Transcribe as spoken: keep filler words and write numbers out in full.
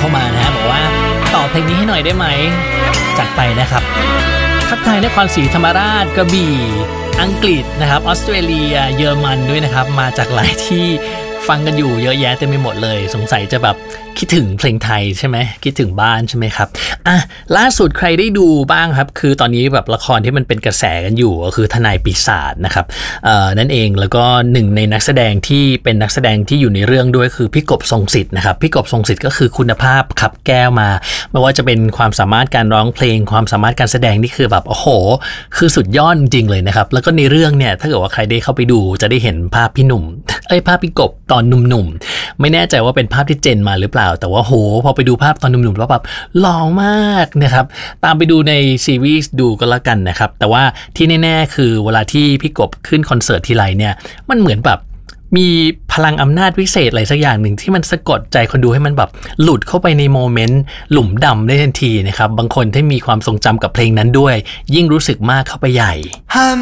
ามานะฮะบอกว่าต่อเพลงนี้ให้หน่อยได้ไหมจัดไปนะครับทักทายนครศรีธรรมราชกระบี่อังกฤษนะครับออสเตรเลียเยอรมันด้วยนะครับมาจากหลายที่ฟังกันอยู่เยอะแยะเต็มไปหมดเลยสงสัยจะแบบคิดถึงเพลงไทยใช่ไหมคิดถึงบ้านใช่ไหมครับอ่ะล่าสุดใครได้ดูบ้างครับคือตอนนี้แบบละครที่มันเป็นกระแสกันอยู่ก็คือทนายปีศาจนะครับเอ่อนั่นเองแล้วก็หนึ่งในนักแสดงที่เป็นนักแสดงที่อยู่ในเรื่องด้วยคือพี่กบทรงสิทธิ์นะครับพี่กบทรงสิทธิ์ก็คือคุณภาพขับแก้วมาไม่ว่าจะเป็นความสามารถการร้องเพลงความสามารถการแสดงนี่คือแบบโอ้โหคือสุดยอดจริงเลยนะครับแล้วก็ในเรื่องเนี่ยถ้าเกิดว่าใครได้เข้าไปดูจะได้เห็นภาพพี่หนุ่มเอ้ยภาพพี่กบตอนหนุ่มๆไม่แน่ใจว่าเป็นภาพที่เจนมาหรือเปล่าแต่ว่าโหพอไปดูภาพตอนหนุ่มๆแล้วแบบหล่อมากนะครับตามไปดูในซีรีส์ดูก็แล้วกันนะครับแต่ว่าที่แน่ๆคือเวลาที่พี่กบขึ้นคอนเสิร์ตทีไรเนี่ยมันเหมือนแบบมีพลังอำนาจวิเศษอะไรสักอย่างหนึ่งที่มันสะกดใจคนดูให้มันแบบหลุดเข้าไปในโมเมนต์หลุมดำได้ทันทีนะครับบางคนที่มีความทรงจำกับเพลงนั้นด้วยยิ่งรู้สึกมากเข้าไปใหญ่